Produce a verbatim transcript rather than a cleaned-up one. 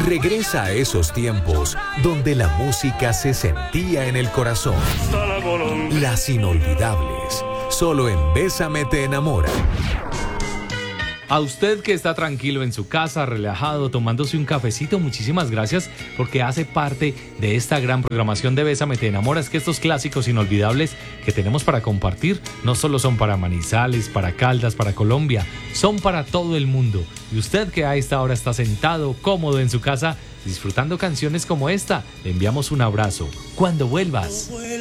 Regresa a esos tiempos donde la música se sentía en el corazón. Las inolvidables, solo en Bésame te enamora. A usted que está tranquilo en su casa, relajado, tomándose un cafecito, muchísimas gracias porque hace parte de esta gran programación de Bésame te enamora. Es que estos clásicos inolvidables que tenemos para compartir no solo son para Manizales, para Caldas, para Colombia, son para todo el mundo. Y usted que a esta hora está sentado, cómodo en su casa, disfrutando canciones como esta, le enviamos un abrazo. Cuando vuelvas.